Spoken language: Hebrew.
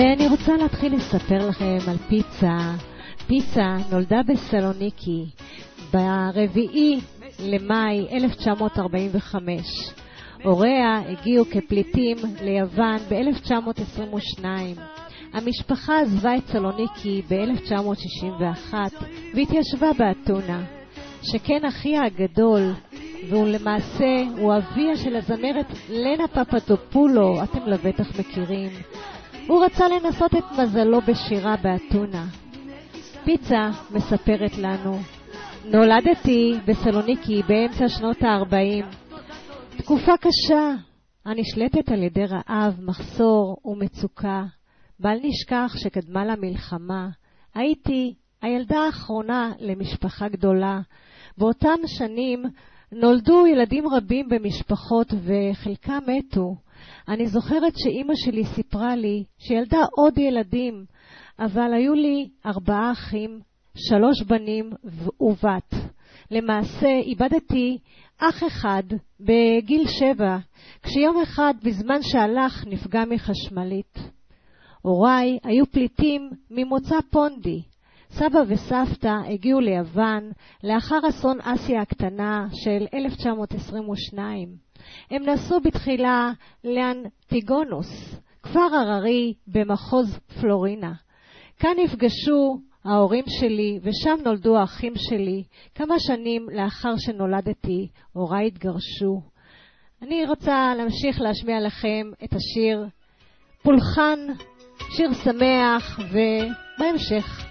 אני רוצה להתחיל לספר לכם על פיצה. פיצה נולדה בסלוניקי ב4 למאי 1945. הוריה הגיעו כפליטים ליוון ב-1922. המשפחה עזבה את סלוניקי ב-1961 והתיישבה באתונה. שכן אחיה הגדול, והוא למעשה הוא אביה של הזמרת לנה פפדופולו, אתם לבטח מכירים. הוא רצה לנסות את מזלו בשירה באתונה. פיצה מספרת לנו: נולדתי בסלוניקי באמצע שנות ה-40. תקופה קשה, הנשלטת על ידי רעב, מחסור ומצוקה. בל נשכח שקדמה למלחמה. הייתי הילדה האחרונה למשפחה גדולה. באותם שנים נולדו ילדים רבים במשפחות וחלקם מתו. אני זוכרת שאימא שלי סיפרה לי שילדה עוד ילדים, אבל היו לי 4 אחים, 3 בנים ובת. למעשה איבדתי אח אחד בגיל 7, כשיום אחד בזמן שהלך נפגע מחשמלית. הוריי היו פליטים ממוצא פונדי. סבא וסבתא הגיעו ליוון לאחר אסון אסיה הקטנה של 1922. הם נסעו בתחילה לאנטיגונוס, כפר הררי במחוז פלורינה. כאן נפגשו ההורים שלי ושם נולדו האחים שלי. כמה שנים לאחר שנולדתי, הוריי התגרשו. אני רוצה להמשיך להשמיע לכם את השיר פולחן, שיר שמח, ובהמשך